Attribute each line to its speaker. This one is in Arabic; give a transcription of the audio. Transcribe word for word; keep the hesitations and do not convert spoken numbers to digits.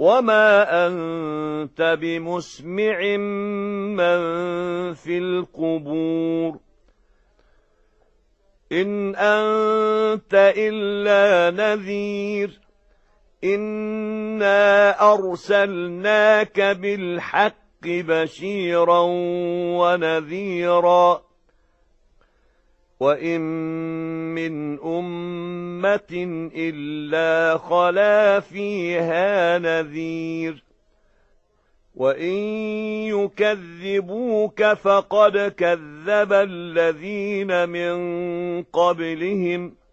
Speaker 1: وما أنت بمسمع من في القبور إن أنت إلا نذير إنا أرسلناك بالحق بشيرا ونذيرا وإن من أمة إلا خلا فيها نذير وإن يكذبوك فقد كذب الذين من قبلهم